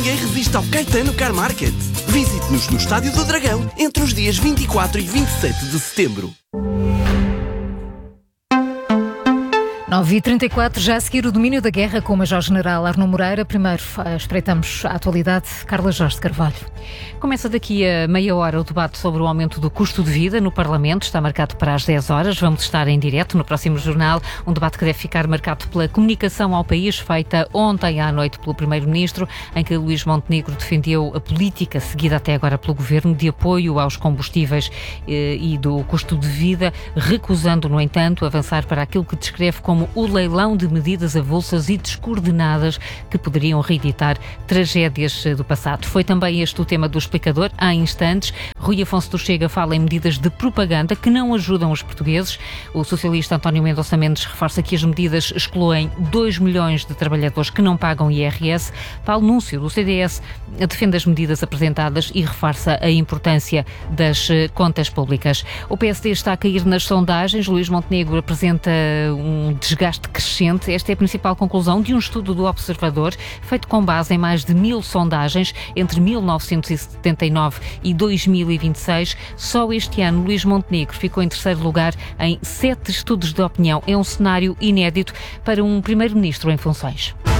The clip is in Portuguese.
Ninguém resiste ao Caetano Car Market. Visite-nos no Estádio do Dragão entre os dias 24 e 27 de setembro. 9h34, já a seguir o domínio da guerra com o Major-General Arno Moreira. Primeiro, espreitamos a atualidade. Carla Jorge de Carvalho. Começa daqui a meia hora o debate sobre o aumento do custo de vida no Parlamento. Está marcado para as 10 horas. Vamos estar em direto no próximo jornal. Um debate que deve ficar marcado pela comunicação ao país feita ontem à noite pelo Primeiro-Ministro, em que Luís Montenegro defendeu a política seguida até agora pelo Governo de apoio aos combustíveis e do custo de vida, recusando, no entanto, avançar para aquilo que descreve como o leilão de medidas avulsas e descoordenadas que poderiam reeditar tragédias do passado. Foi também este o tema do explicador há instantes. Rui Afonso do Chega fala em medidas de propaganda que não ajudam os portugueses. O socialista António Mendonça Mendes reforça que as medidas excluem 2 milhões de trabalhadores que não pagam IRS. Paulo Núncio, do CDS, defende as medidas apresentadas e reforça a importância das contas públicas. O PSD está a cair nas sondagens. Luís Montenegro apresenta um desgaste crescente. Esta é a principal conclusão de um estudo do Observador, feito com base em mais de 1000 sondagens entre 1979 e 2026. Só este ano, Luís Montenegro ficou em terceiro lugar em 7 estudos de opinião. É um cenário inédito para um primeiro-ministro em funções.